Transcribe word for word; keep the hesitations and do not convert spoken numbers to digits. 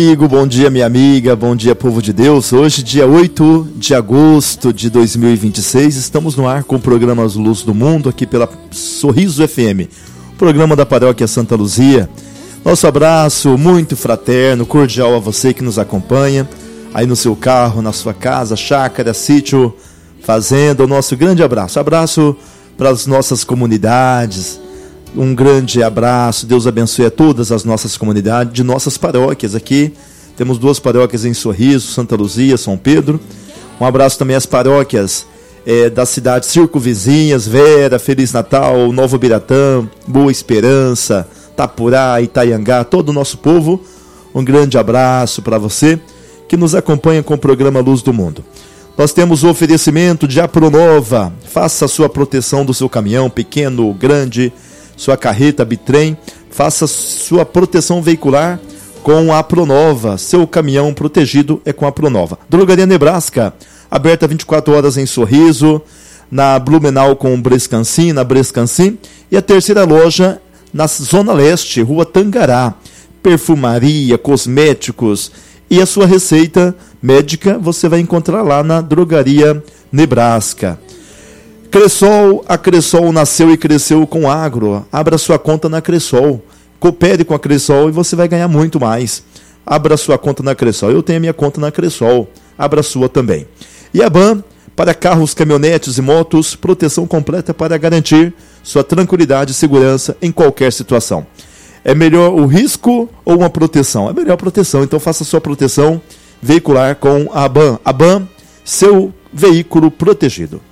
Amigo, bom dia minha amiga, bom dia povo de Deus. Hoje dia oito de agosto de dois mil e vinte e seis, estamos no ar com o programa As Luzes do Mundo, aqui pela Sorriso F M, programa da Paróquia Santa Luzia. Nosso abraço muito fraterno, cordial a você que nos acompanha, aí no seu carro, na sua casa, chácara, sítio, fazenda, o nosso grande abraço. Abraço para as nossas comunidades, um grande abraço, Deus abençoe a todas as nossas comunidades, de nossas paróquias aqui, temos duas paróquias em Sorriso, Santa Luzia, São Pedro. Um abraço também às paróquias é, das cidades circunvizinhas, Vera, Feliz Natal, Novo Biratã, Boa Esperança, Tapurá, Itaiangá, todo o nosso povo. Um grande abraço para você que nos acompanha com o programa Luz do Mundo. Nós temos o oferecimento de Apronova, faça a sua proteção do seu caminhão, pequeno, grande, sua carreta, bitrem, faça sua proteção veicular com a Apronova. Seu caminhão protegido é com a Apronova. Drogaria Nebraska, aberta vinte e quatro horas em Sorriso, na Blumenau com Brescancin, na Brescancin, e a terceira loja na Zona Leste, Rua Tangará. Perfumaria, cosméticos e a sua receita médica você vai encontrar lá na Drogaria Nebraska. Cressol, a Cressol nasceu e cresceu com agro. Abra sua conta na Cressol. Coopere com a Cressol e você vai ganhar muito mais. Abra sua conta na Cressol. Eu tenho a minha conta na Cressol. Abra a sua também. E a Ban, para carros, caminhonetes e motos, proteção completa para garantir sua tranquilidade e segurança em qualquer situação. É melhor o risco ou uma proteção? É melhor a proteção. Então faça sua proteção veicular com a Ban. A Ban, seu veículo protegido.